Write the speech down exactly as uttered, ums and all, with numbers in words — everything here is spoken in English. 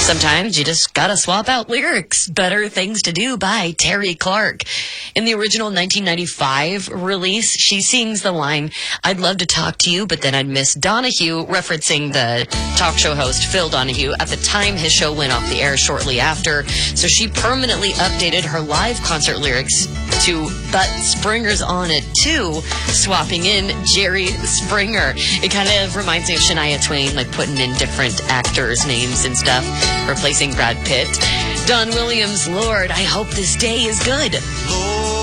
Sometimes you just gotta swap out lyrics. Better Things to Do by Terry Clark. In the original nineteen ninety-five release, she sings the line, "I'd love to talk to you, but then I'd miss Donahue," referencing the talk show host Phil Donahue. At the time, his show went off the air shortly after, so she permanently updated her live concert lyrics to "But Springer's on it too," swapping in Jerry Springer. It kind of reminds me of Shania Twain, like putting in different actors' names and stuff, replacing Brad Pitt. Don Williams, Lord, I hope this day is good.